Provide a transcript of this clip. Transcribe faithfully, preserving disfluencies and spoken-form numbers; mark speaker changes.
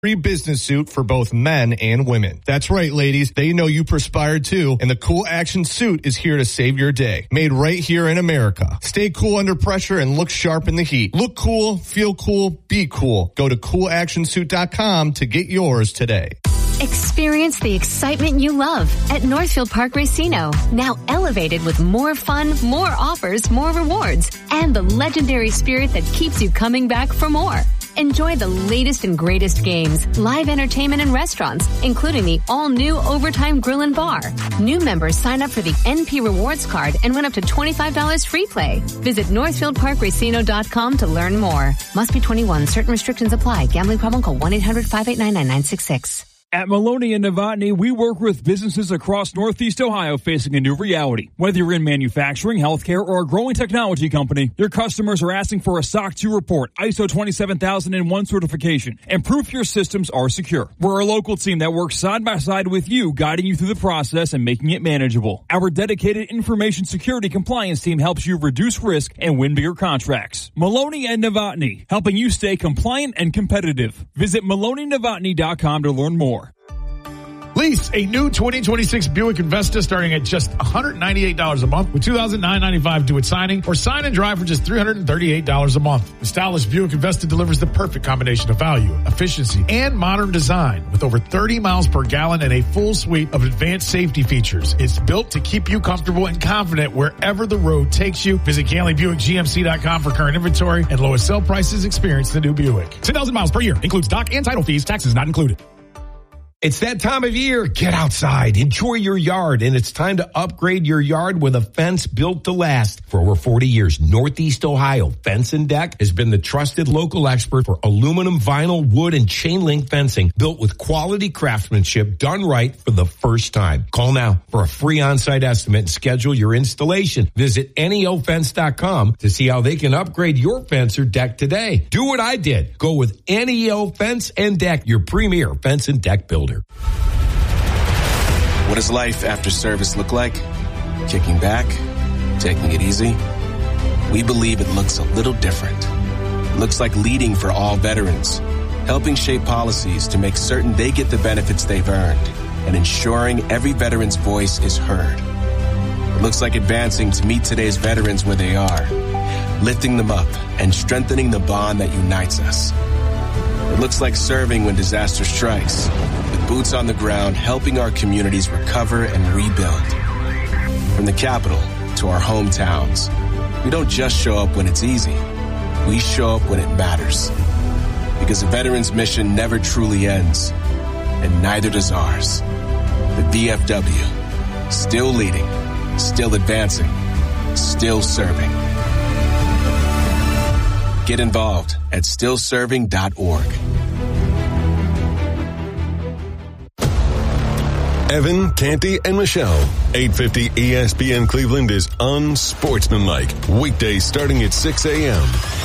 Speaker 1: Free business suit for both men and women. That's right, ladies. They know you perspired too, and the Cool Action suit is here to save your day. Made right here in America. Stay cool under pressure and look sharp in the heat. Look cool, feel cool, be cool. Go to cool action suit dot com to get yours today.
Speaker 2: Experience the excitement you love at Northfield Park Racino. Now elevated with more fun, more offers, more rewards, and the legendary spirit that keeps you coming back for more. Enjoy the latest and greatest games, live entertainment and restaurants, including the all-new Overtime Grill and Bar. New members sign up for the N P Rewards Card and win up to twenty-five dollars free play. Visit northfield park racino dot com to learn more. Must be twenty-one. Certain restrictions apply. Gambling problem? Call one eight hundred five eight nine nine nine six six.
Speaker 3: At Maloney and Novotny, we work with businesses across Northeast Ohio facing a new reality. Whether you're in manufacturing, healthcare, or a growing technology company, your customers are asking for a S O C two report, I S O twenty-seven thousand one certification, and proof your systems are secure. We're a local team that works side by side with you, guiding you through the process and making it manageable. Our dedicated information security compliance team helps you reduce risk and win bigger contracts. Maloney and Novotny, helping you stay compliant and competitive. Visit maloney novotny dot com to learn more.
Speaker 4: Lease a new twenty twenty-six Buick Investa starting at just one hundred ninety-eight dollars a month with two thousand nine hundred ninety-five dollars due at signing, or sign and drive for just three hundred thirty-eight dollars a month. The stylish Buick Investa delivers the perfect combination of value, efficiency, and modern design with over thirty miles per gallon and a full suite of advanced safety features. It's built to keep you comfortable and confident wherever the road takes you. Visit Canley Buick G M C dot com for current inventory and lowest sale prices. Experience the new Buick. ten thousand miles per year. Includes dock and title fees. Taxes not included.
Speaker 5: It's that time of year. Get outside, enjoy your yard, and it's time to upgrade your yard with a fence built to last. For over forty years, Northeast Ohio Fence and Deck has been the trusted local expert for aluminum, vinyl, wood, and chain link fencing built with quality craftsmanship done right for the first time. Call now for a free on-site estimate and schedule your installation. Visit N E O fence dot com to see how they can upgrade your fence or deck today. Do what I did. Go with N E O Fence and Deck, your premier fence and deck builder.
Speaker 6: What does life after service look like? Kicking back? Taking it easy? We believe it looks a little different. It looks like leading for all veterans, helping shape policies to make certain they get the benefits they've earned, and ensuring every veteran's voice is heard. It looks like advancing to meet today's veterans where they are, lifting them up and strengthening the bond that unites us. It looks like serving when disaster strikes, with boots on the ground helping our communities recover and rebuild. From the capital to our hometowns, we don't just show up when it's easy. We show up when it matters. Because a veteran's mission never truly ends, and neither does ours. The V F W, still leading, still advancing, still serving. Get involved at still serving dot org.
Speaker 7: Evan, Canty, and Michelle. eight fifty E S P N Cleveland is unsportsmanlike. Weekdays starting at six a.m.